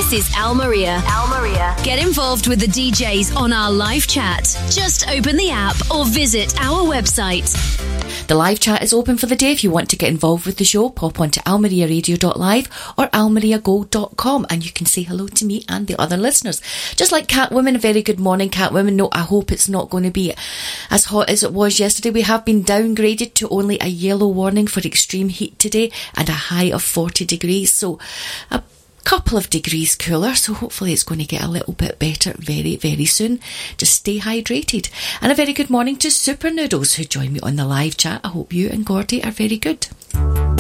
This is Al Maria. Get involved with the DJs on our live chat. Just open the app or visit our website. The live chat is open for the day. If you want to get involved with the show, pop on to almariaradio.live or almariagold.com and you can say hello to me and the other listeners. Just like Catwoman, a very good morning, Catwoman. No, I hope it's not going to be as hot as it was yesterday. We have been downgraded to only a yellow warning for extreme heat today and a high of 40 degrees. So a couple of degrees cooler, so hopefully it's going to get a little bit better very, very soon. Just stay hydrated. And a very good morning to Super Noodles who join me on the live chat. I hope you and Gordy are very good.